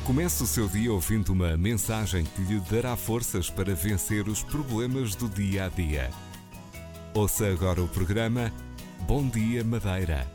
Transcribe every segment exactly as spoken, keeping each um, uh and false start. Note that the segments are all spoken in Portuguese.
Comece o seu dia ouvindo uma mensagem que lhe dará forças para vencer os problemas do dia a dia. Ouça agora o programa Bom Dia Madeira.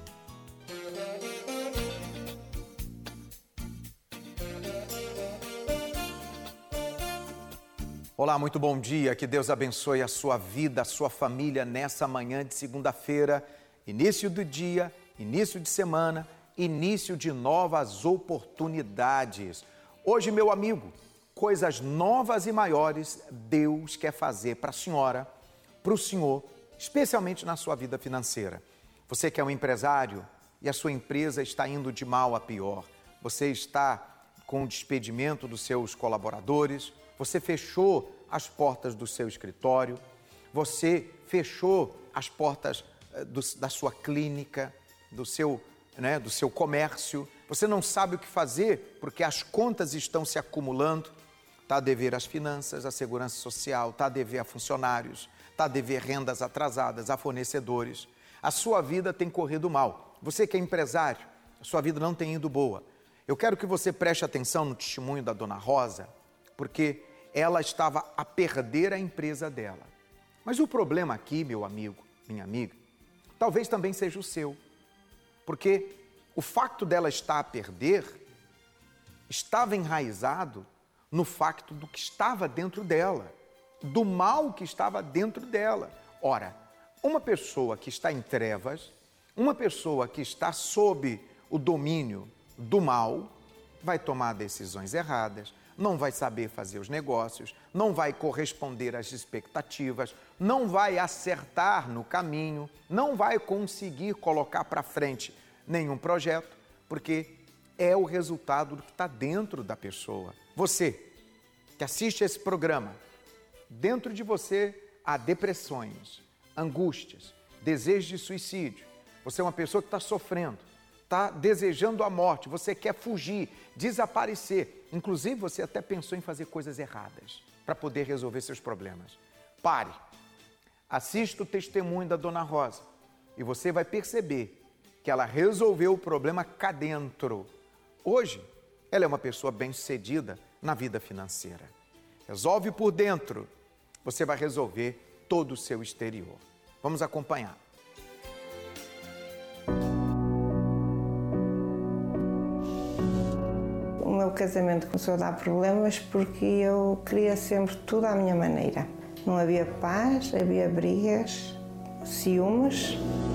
Olá, muito bom dia. Que Deus abençoe a sua vida, a sua família nessa manhã de segunda-feira, início do dia, início de semana, início de novas oportunidades. Hoje, meu amigo, coisas novas e maiores Deus quer fazer para a senhora, para o senhor, especialmente na sua vida financeira. Você que é um empresário e a sua empresa está indo de mal a pior. Você está com o despedimento dos seus colaboradores, você fechou as portas do seu escritório, você fechou as portas do, da sua clínica, do seu Né, do seu comércio, você não sabe o que fazer porque as contas estão se acumulando, está a dever às finanças, à segurança social, está a dever a funcionários, está a dever rendas atrasadas, a fornecedores. A sua vida tem corrido mal. Você que é empresário, a sua vida não tem ido boa. Eu quero que você preste atenção no testemunho da Dona Rosa, porque ela estava a perder a empresa dela. Mas o problema aqui, meu amigo, minha amiga, talvez também seja o seu. Porque o facto dela estar a perder estava enraizado no facto do que estava dentro dela, do mal que estava dentro dela. Ora, uma pessoa que está em trevas, uma pessoa que está sob o domínio do mal, vai tomar decisões erradas, não vai saber fazer os negócios, não vai corresponder às expectativas, não vai acertar no caminho, não vai conseguir colocar para frente nenhum projeto, porque é o resultado do que está dentro da pessoa. Você que assiste esse programa, dentro de você há depressões, angústias, desejo de suicídio. Você é uma pessoa que está sofrendo, está desejando a morte, você quer fugir, desaparecer. Inclusive, você até pensou em fazer coisas erradas para poder resolver seus problemas. Pare, assista o testemunho da Dona Rosa e você vai perceber que ela resolveu o problema cá dentro. Hoje, ela é uma pessoa bem-sucedida na vida financeira. Resolve por dentro, você vai resolver todo o seu exterior. Vamos acompanhar. O meu casamento começou a dar problemas porque eu queria sempre tudo à minha maneira. Não havia paz, havia brigas, ciúmes.